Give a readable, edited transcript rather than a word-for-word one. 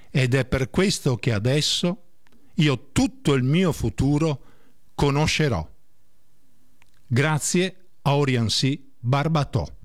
ed è per questo che adesso io tutto il mio futuro conoscerò. Grazie a Oriansi Barbatò.